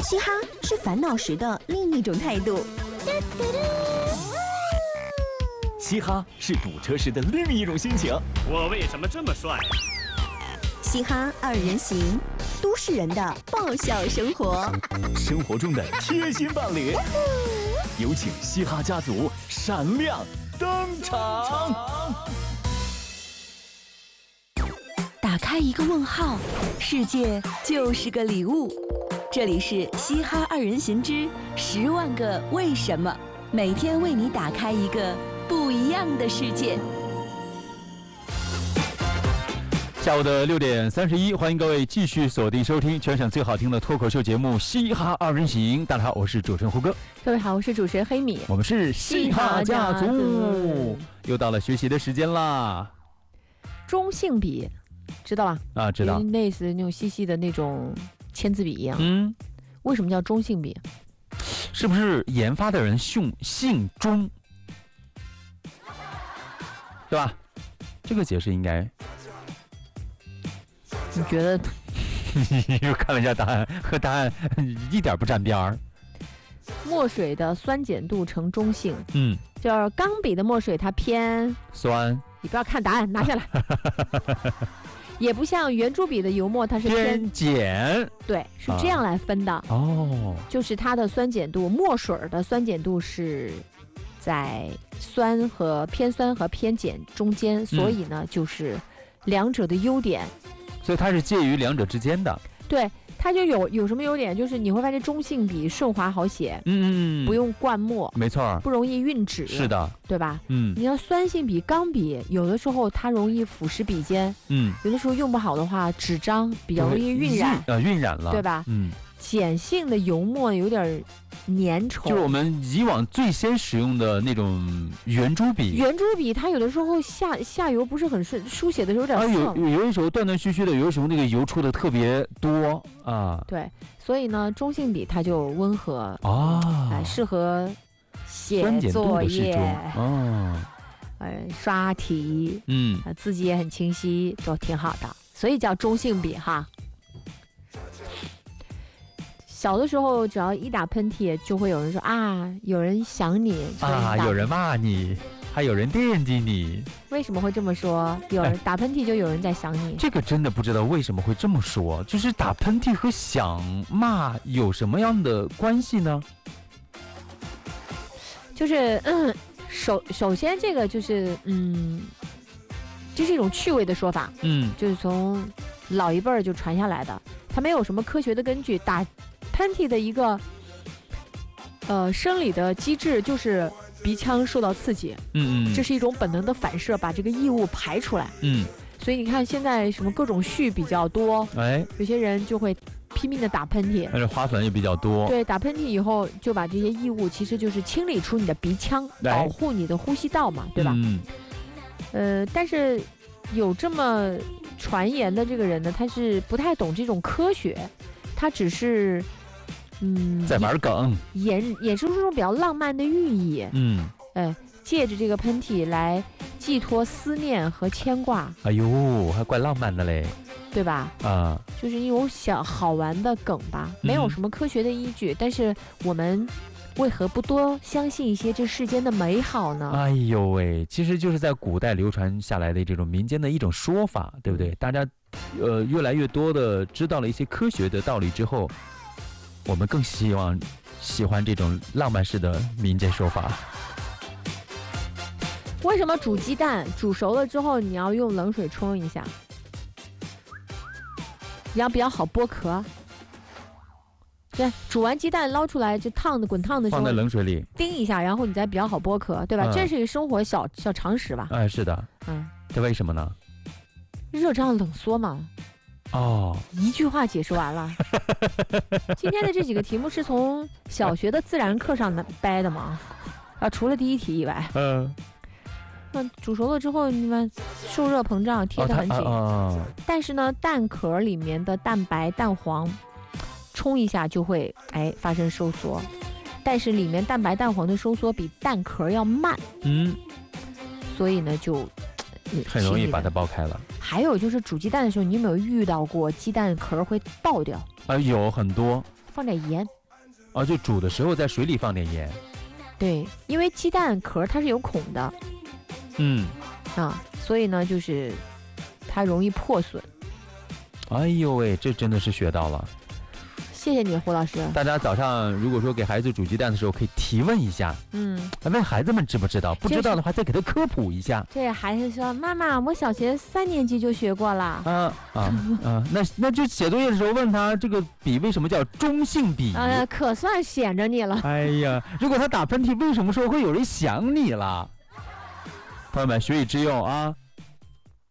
嘻哈是烦恼时的另一种态度， 嘻哈是堵车时的另一种心情。 我为什么这么帅？ 嘻哈二人行，都市人的爆笑生活， 生活中的贴心伴侣。有请嘻哈家族闪亮登场。 打开一个问号，世界就是个礼物。这里是嘻哈二人行之10万个为什么，每天为你打开一个不一样的世界。 下午的6点31，欢迎各位继续锁定收听全省最好听的脱口秀节目《嘻哈二人行》。大家好，我是主持人胡歌。 各位好，我是主持人黑米。 我们是嘻哈家族，又到了学习的时间啦。 中性笔，知道吧？ 啊，知道。 类似那种细细的那种签字笔一样。为什么叫中性笔？ 是不是研发的人姓钟？对吧？这个解释应该。 你觉得？ 又看了一下答案，和答案一点不沾边儿。 墨水的酸碱度呈中性，就是钢笔的墨水它偏酸。 你不要看答案，拿下来。也不像圆珠笔的油墨，它是偏碱。 对，是这样来分的。 哦， 就是它的酸碱度，墨水的酸碱度是在酸和偏碱中间，所以呢，就是两者的优点。 所以它是介于两者之间的。 对，它就有什么优点？就是你会发现中性笔顺滑好写，不用灌墨， 没错， 不容易晕纸， 是的， 对吧？你要酸性笔、钢笔，有的时候它容易腐蚀笔尖，有的时候用不好的话，纸张比较容易晕染了， 对吧？碱性的油墨有点粘稠， 就是我们以往最先使用的那种圆珠笔， 它有的时候下油不是很顺，书写的时候有点蹭，有的时候断断续续的，有的时候那个油出的特别多啊。 对，所以呢，中性笔它就温和适合写作业刷题，字迹也很清晰，都挺好的，所以叫中性笔哈。小的时候，只要一打喷嚏，就会有人说啊，有人想你有人骂你，还有人惦记你。 为什么会这么说？有人打喷嚏，就有人在想你。 这个真的不知道为什么会这么说，就是打喷嚏和想骂有什么样的关系呢？ 就是首先这个就是这是一种趣味的说法，就是从老一辈儿就传下来的，它没有什么科学的根据。打喷嚏的一个生理的机制就是鼻腔受到刺激，这是一种本能的反射，把这个异物排出来，所以你看现在什么各种絮比较多，有些人就会拼命的打喷嚏， 但是花粉也比较多， 对，打喷嚏以后就把这些异物其实就是清理出你的鼻腔，保护你的呼吸道嘛，对吧？但是有这么传言的这个人呢，他是不太懂这种科学，他只是在玩梗， 衍生出这种比较浪漫的寓意，借着这个喷嚏来寄托思念和牵挂。 哎呦，还怪浪漫的嘞， 对吧？就是一种好玩的梗吧，没有什么科学的依据，但是我们为何不多相信一些这世间的美好呢？ 哎呦喂，其实就是在古代流传下来的这种民间的一种说法，对不对？大家越来越多的知道了一些科学的道理之后，我们更喜欢这种浪漫式的民间说法。 为什么煮鸡蛋煮熟了之后你要用冷水冲一下，然后比较好剥壳？对，煮完鸡蛋捞出来就滚烫的时候， 放在冷水里叮一下，然后你再比较好剥壳，对吧？这是一个生活小常识吧？ 是的。这为什么呢？ 热胀冷缩嘛。一句话解释完了。今天的这几个题目是从小学的自然课上掰的吗？除了第一题以外。那煮熟了之后，你们受热膨胀，贴得很紧。但是呢，蛋壳里面的蛋白、蛋黄冲一下就会发生收缩，但是里面蛋白、蛋黄的收缩比蛋壳要慢。所以呢就很容易把它爆开了。 还有就是煮鸡蛋的时候，你有没有遇到过鸡蛋壳会爆掉？ 有很多。 放点盐。 哦，就煮的时候在水里放点盐。 对，因为鸡蛋壳它是有孔的。所以呢，就是它容易破损。 哎呦喂，这真的是学到了。 谢谢你，胡老师。 大家早上如果说给孩子煮鸡蛋的时候，可以提问一下，问孩子们知不知道，不知道的话再给他科普一下。 这孩子说：“妈妈，我小学3年级就学过了。” 那就写作业的时候问他这个笔为什么叫中性笔？ 可算显着你了。 哎呀，如果他打喷嚏，为什么说会有人想你了？朋友们，学以致用啊！